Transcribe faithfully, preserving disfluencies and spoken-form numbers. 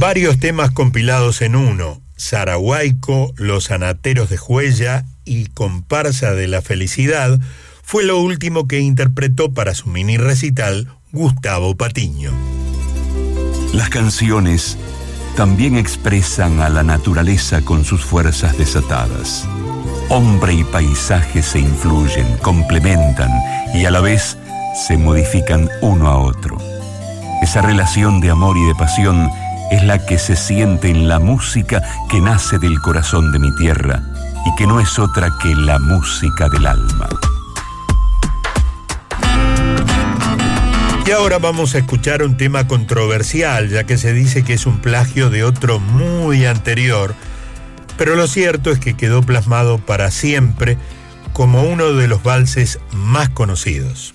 Varios temas compilados en uno, Sarahuaico, Los Anateros de Juella y Comparsa de la Felicidad, fue lo último que interpretó para su mini recital Gustavo Patiño. Las canciones también expresan a la naturaleza con sus fuerzas desatadas. Hombre y paisaje se influyen, complementan y a la vez se modifican uno a otro. Esa relación de amor y de pasión es la que se siente en la música que nace del corazón de mi tierra y que no es otra que la música del alma. Y ahora vamos a escuchar un tema controversial, ya que se dice que es un plagio de otro muy anterior, pero lo cierto es que quedó plasmado para siempre como uno de los valses más conocidos.